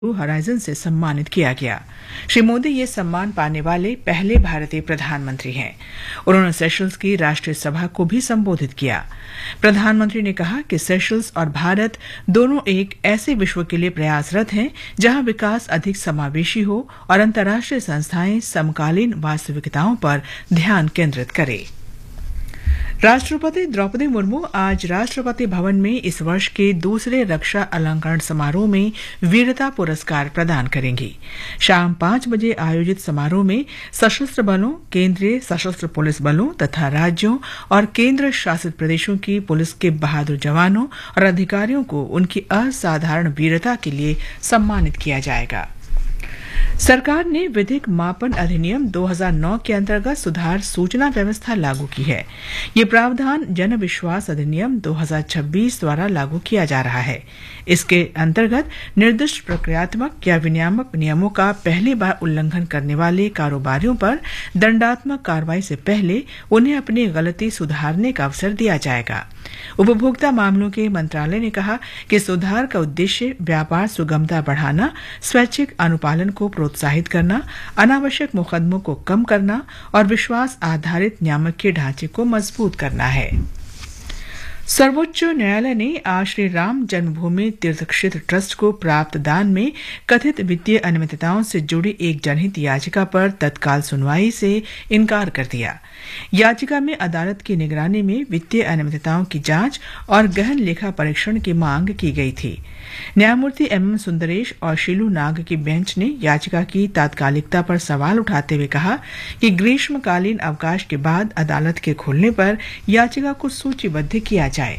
Horizon से सम्मानित किया गया। श्री मोदी ये सम्मान पाने वाले पहले भारतीय प्रधानमंत्री हैं। उन्होंने सेशल्स की राष्ट्रीय सभा को भी संबोधित किया। प्रधानमंत्री ने कहा कि सेशल्स और भारत दोनों एक ऐसे विश्व के लिए प्रयासरत हैं जहां विकास अधिक समावेशी हो और अंतर्राष्ट्रीय संस्थाएं समकालीन वास्तविकताओं पर ध्यान केंद्रित करें। राष्ट्रपति द्रौपदी मुर्मू आज राष्ट्रपति भवन में इस वर्ष के दूसरे रक्षा अलंकरण समारोह में वीरता पुरस्कार प्रदान करेंगी। शाम 5 बजे आयोजित समारोह में सशस्त्र बलों, केंद्रीय सशस्त्र पुलिस बलों तथा राज्यों और केंद्र शासित प्रदेशों की पुलिस के बहादुर जवानों और अधिकारियों को उनकी असाधारण वीरता के लिए सम्मानित किया जाएगा। सरकार ने विधिक मापन अधिनियम 2009 के अंतर्गत सुधार सूचना व्यवस्था लागू की है। ये प्रावधान जन विश्वास अधिनियम 2026 द्वारा लागू किया जा रहा है। इसके अंतर्गत निर्दिष्ट प्रक्रियात्मक या विनियामक नियमों का पहली बार उल्लंघन करने वाले कारोबारियों पर दंडात्मक कार्रवाई से पहले उन्हें अपनी गलती सुधारने का अवसर दिया जाएगा। उपभोक्ता मामलों के मंत्रालय ने कहा कि सुधार का उद्देश्य व्यापार सुगमता बढ़ाना, स्वैच्छिक अनुपालन को प्रोत्साहित करना, अनावश्यक मुकदमों को कम करना और विश्वास आधारित नियामक के ढांचे को मजबूत करना है। सर्वोच्च न्यायालय ने आज श्री राम जन्मभूमि तीर्थ क्षेत्र ट्रस्ट को प्राप्त दान में कथित वित्तीय अनियमितताओं से जुड़ी एक जनहित याचिका पर तत्काल सुनवाई से इनकार कर दिया। याचिका में अदालत की निगरानी में वित्तीय अनियमितताओं की जांच और गहन लेखा परीक्षण की मांग की गई थी। न्यायमूर्ति एम सुंदरेश और शीलू नाग की बेंच ने याचिका की तात्कालिकता पर सवाल उठाते हुए कहा कि ग्रीष्मकालीन अवकाश के बाद अदालत के खुलने पर याचिका को सूचीबद्ध किया जाए।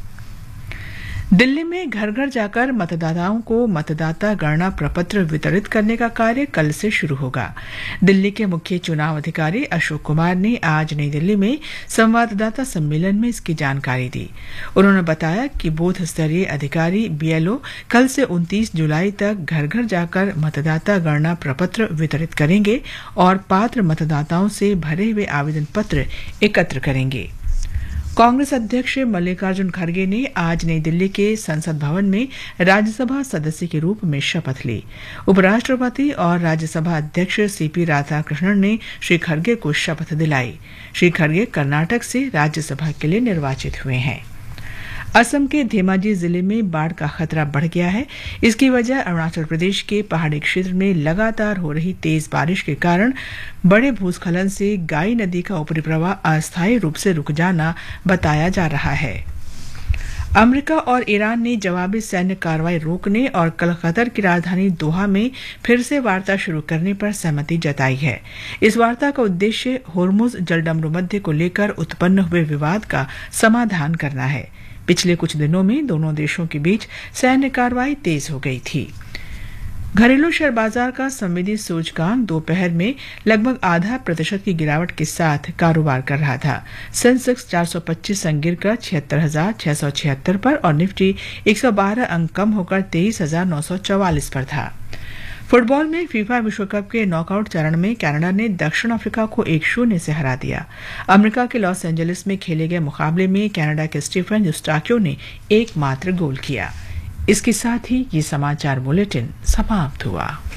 दिल्ली में घर घर जाकर मतदाताओं को मतदाता गणना प्रपत्र वितरित करने का कार्य कल से शुरू होगा। दिल्ली के मुख्य चुनाव अधिकारी अशोक कुमार ने आज नई दिल्ली में संवाददाता सम्मेलन में इसकी जानकारी दी। उन्होंने बताया कि बूथ स्तरीय अधिकारी बीएलओ कल से 29 जुलाई तक घर घर जाकर मतदाता गणना प्रपत्र वितरित करेंगे और पात्र मतदाताओं से भरे हुए आवेदन पत्र एकत्र करेंगे। कांग्रेस अध्यक्ष मल्लिकार्जुन खड़गे ने आज नई दिल्ली के संसद भवन में राज्यसभा सदस्य के रूप में शपथ ली। उपराष्ट्रपति और राज्यसभा अध्यक्ष सीपी राधाकृष्णन ने श्री खड़गे को शपथ दिलाई। श्री खड़गे कर्नाटक से राज्यसभा के लिए निर्वाचित हुए हैं। असम के धेमाजी जिले में बाढ़ का खतरा बढ़ गया है। इसकी वजह अरुणाचल प्रदेश के पहाड़ी क्षेत्र में लगातार हो रही तेज बारिश के कारण बड़े भूस्खलन से गाई नदी का ऊपरी प्रवाह अस्थायी रूप से रुक जाना बताया जा रहा है। अमेरिका और ईरान ने जवाबी सैन्य कार्रवाई रोकने और कल कतर की राजधानी दोहा में फिर से वार्ता शुरू करने पर सहमति जताई है। इस वार्ता का उद्देश्य होर्मुज जलडमरू मध्य को लेकर उत्पन्न हुए विवाद का समाधान करना है। पिछले कुछ दिनों में दोनों देशों के बीच सैन्य कार्रवाई तेज हो गई थी। घरेलू शेयर बाजार का संवेदी सूचकांक दोपहर में लगभग 0.5% की गिरावट के साथ कारोबार कर रहा था। सेंसेक्स 425 अंक गिरकर 76,676 पर और निफ्टी 112 अंक कम होकर 23,944 पर था। फुटबॉल में फीफा विश्व कप के नॉकआउट चरण में कनाडा ने दक्षिण अफ्रीका को 1-0 से हरा दिया। अमेरिका के लॉस एंजलिस में खेले गए मुकाबले में कनाडा के स्टीफन यूस्टाक्यो ने एकमात्र गोल किया। इसके साथ ही ये समाचार बुलेटिन समाप्त हुआ।